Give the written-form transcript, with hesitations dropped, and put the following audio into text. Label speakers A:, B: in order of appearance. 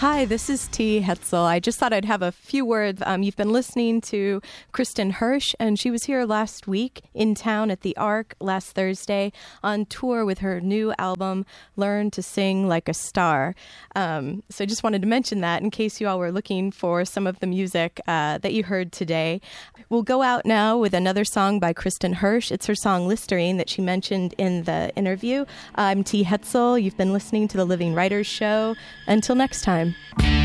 A: Hi, this is T. Hetzel. I just thought I'd have a few words. You've been listening to Kristen Hirsch, and she was here last week in town at the Ark last Thursday on tour with her new album, Learn to Sing Like a Star. So I just wanted to mention that in case you all were looking for some of the music that you heard today. We'll go out now with another song by Kristen Hirsch. It's her song Listerine that she mentioned in the interview. I'm T. Hetzel. You've been listening to The Living Writers Show. Until next time.